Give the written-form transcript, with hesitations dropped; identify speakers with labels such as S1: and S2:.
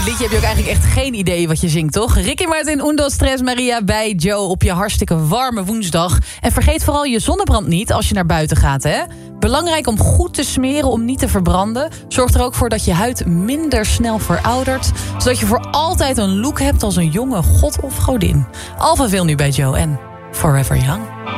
S1: liedje heb je ook eigenlijk echt geen idee wat je zingt, toch? Ricky Martin, Undo Stress Maria bij Joe op je hartstikke warme woensdag. En vergeet vooral je zonnebrand niet als je naar buiten gaat, hè? Belangrijk om goed te smeren om niet te verbranden. Zorg er ook voor dat je huid minder snel veroudert. Zodat je voor altijd een look hebt als een jonge god of godin. Alphaville nu bij Joe en Forever Young.